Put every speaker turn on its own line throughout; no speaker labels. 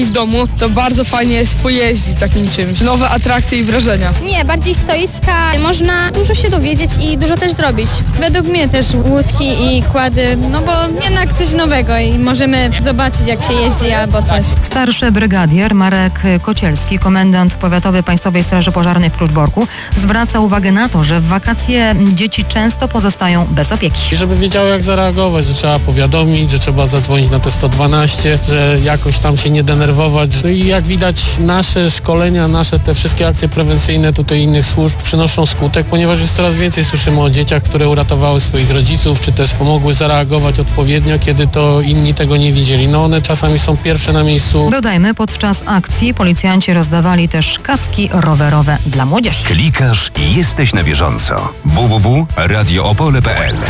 w domu, to bardzo fajnie jest pojeździć takim czymś. Nowe atrakcje i wrażenia.
Nie, bardziej stoiska. Można dużo się dowiedzieć i dużo też zrobić.
Według mnie też łódki i kłady, no bo jednak coś nowego i możemy zobaczyć, jak się jeździ albo coś.
Starszy brygadier Marek Kocielski, komendant powiatowy Państwowej Straży Pożarnej w Kluczborku, zwraca uwagę na to, że w wakacje dzieci często pozostają bez opieki.
I żeby wiedziały, jak zareagować, że trzeba powiadomić, że trzeba zadzwonić na te 112, że jakoś tam się nie denerwować. No i jak widać, nasze szkolenia, nasze te wszystkie akcje prewencyjne tutaj innych służb przynoszą skutek, ponieważ już coraz więcej słyszymy o dzieciach, które uratowały swoich rodziców, czy też pomogły zareagować odpowiednio, kiedy to inni tego nie widzieli. No one czasami są pierwsze na miejscu.
Dodajmy, podczas akcji policjanci rozdawali też kaski rowerowe dla młodzieży.
Klikasz i jesteś na bieżąco. www.radioopole.pl.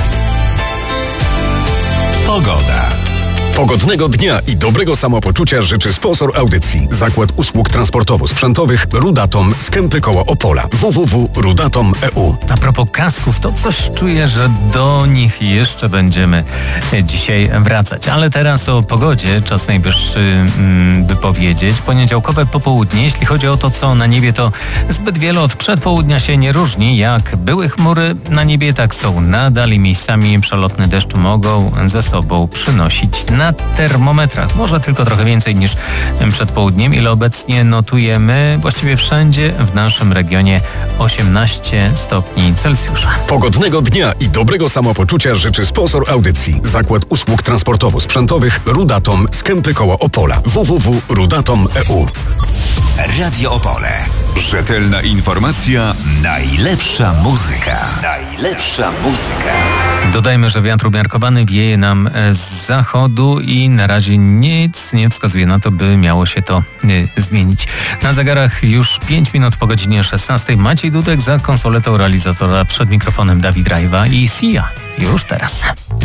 Pogoda.
Pogodnego dnia i dobrego samopoczucia życzy sponsor audycji. Zakład Usług Transportowo-Sprzętowych Rudatom z Kępy koło Opola. www.rudatom.eu.
A propos kasków, to coś czuję, że do nich jeszcze będziemy dzisiaj wracać. Ale teraz o pogodzie czas najwyższy by powiedzieć. Poniedziałkowe popołudnie, jeśli chodzi o to, co na niebie, to zbyt wiele od przedpołudnia się nie różni. Jak były chmury na niebie, tak są nadal i miejscami przelotny deszcz mogą ze sobą przynosić na termometrach. Może tylko trochę więcej niż przed południem, ile obecnie notujemy właściwie wszędzie w naszym regionie 18 stopni Celsjusza.
Pogodnego dnia i dobrego samopoczucia życzy sponsor audycji. Zakład Usług Transportowo-Sprzętowych Rudatom z Kępy koło Opola. www.rudatom.eu.
Radio Opole. Rzetelna informacja, najlepsza muzyka. Najlepsza muzyka.
Dodajmy, że wiatr umiarkowany wieje nam z zachodu i na razie nic nie wskazuje na to, by miało się to zmienić. Na zegarach już 5 minut po godzinie 16. Maciej Dudek za konsoletą realizatora, przed mikrofonem Dawid Rajwa i Sia. Już teraz.